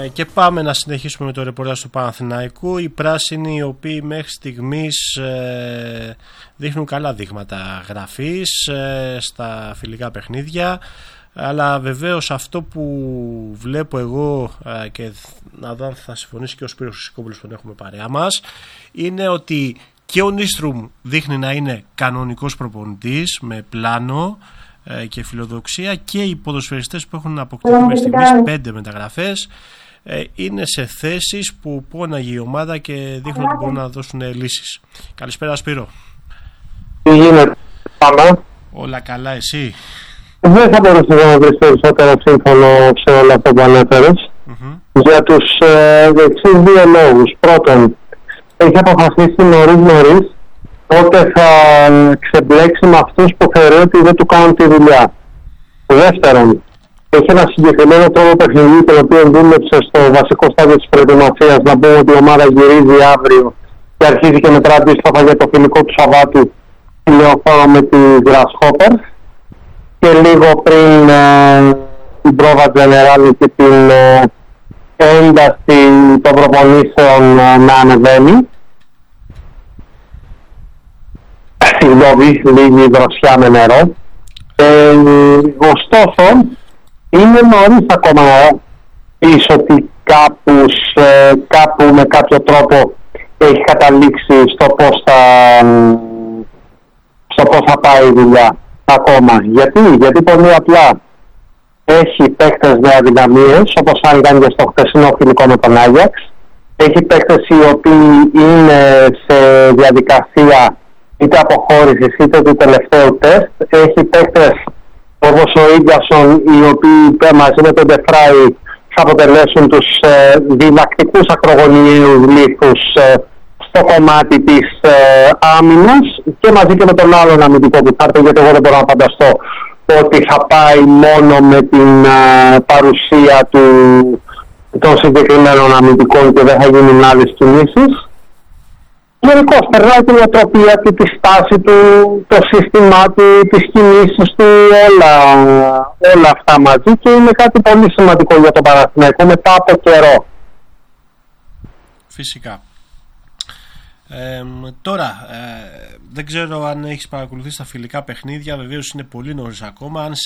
Και πάμε να συνεχίσουμε με το ρεπορτάζ του Παναθηναϊκού. Οι πράσινοι, οι οποίοι μέχρι στιγμής δείχνουν καλά δείγματα γραφής στα φιλικά παιχνίδια, αλλά βεβαίως αυτό που βλέπω εγώ, και να δω αν θα συμφωνήσει και ο Σπύρος Χρυσικόπουλος που τον έχουμε παρέα μας, είναι ότι και ο Νίστρουμ δείχνει να είναι κανονικός προπονητής με πλάνο και φιλοδοξία, και οι ποδοσφαιριστές που έχουν αποκτήσει μέχρι στιγμής 5 μεταγραφές είναι σε θέσεις που πόναγε η ομάδα και δείχνουν ότι μπορούν να δώσουν λύσεις. Καλησπέρα Σπύρο. Τι γίνεται, πάμε. Όλα καλά, εσύ? Δεν θα μπορούσα να βρεις περισσότερο σύμφωνο σε όλα αυτά που ανέφερες. Για τους εξής δύο λόγους. Πρώτον, έχει αποφασίσει νωρίς πότε θα ξεμπλέξει με αυτούς που θεωρεί ότι δεν του κάνουν τη δουλειά. Δεύτερον, έχει ένα συγκεκριμένο τρόπο παιχνιδιού, τον οποίο δούλεψε στο βασικό στάδιο της προετοιμασίας, να πούμε ότι η ομάδα γυρίζει αύριο και αρχίζει και μετρά αντίστοιχα για το φιλικό του Σαββάτου τη Λεωφόρο με τη Grasshoppers, και λίγο πριν την πρόβα General και την ένταση των προπονήσεων να ανεβαίνει. Συγγνώμη, λίγη δροσιά με νερό. Ωστόσο, είναι νωρίς ακόμα να πεις ότι κάπου με κάποιο τρόπο έχει καταλήξει στο πώς θα πάει η δουλειά ακόμα. Γιατί πολύ απλά έχει παίκτες με αδυναμίες, όπως ήταν και στο χθεσινό φιλικό με τον Άγιαξ. Έχει παίκτες οι οποίοι είναι σε διαδικασία είτε αποχώρησης είτε του τελευταίου τεστ. Έχει παίκτες όπως ο Ίγκασον, οι οποίοι μαζί με τον Ντεφράι θα αποτελέσουν τους διδακτικούς ακρογωνιαίους λίθους στο κομμάτι της άμυνας, και μαζί και με τον άλλον αμυντικό που θα έρθει, γιατί εγώ δεν μπορώ να φανταστώ ότι θα πάει μόνο με την παρουσία των συγκεκριμένων αμυντικών και δεν θα γίνουν άλλες κινήσεις. Γενικώς περνάει την οτροπία του, τη στάση του, το σύστημά του, τις κινήσεις του, όλα αυτά μαζί, και είναι κάτι πολύ σημαντικό για το Παναθηναϊκό μετά από καιρό. Φυσικά. Τώρα, δεν ξέρω αν έχεις παρακολουθήσει τα φιλικά παιχνίδια, βεβαίως είναι πολύ νωρίς ακόμα, αν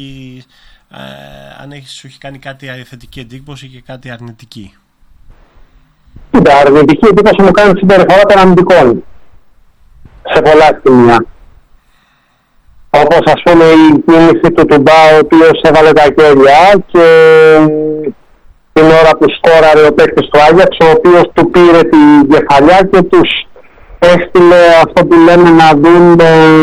σου έχει κάνει κάτι θετική εντύπωση και κάτι αρνητική. Κοίτα, αρνητική εντύπωση μου κάνει συμπεριφορά των αμυντικών σε πολλά σημεία. Όπως ας πούμε η κίνηση του Τουμπά, ο οποίος έβαλε τα χέρια, και την ώρα που σκόραρε ο παίκτης του Άγιαξ, ο οποίος του πήρε την κεφαλιά και τους έστειλε αυτό που λέμε να δουν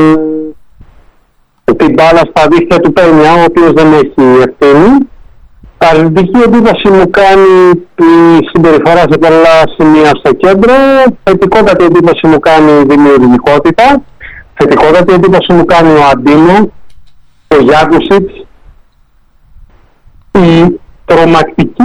την μπάλα στα δίχτυα του Πένια, ο οποίος δεν έχει ευθύνη. Αρνητική εντύπωση μου κάνει η συμπεριφορά σε πολλά σημεία στο κέντρο. Θετικότατη εντύπωση μου κάνει η δημιουργικότητα. Θετικότατη εντύπωση μου κάνει ο Αντίνο, ο Γιάκουσιτς. Η τρομακτική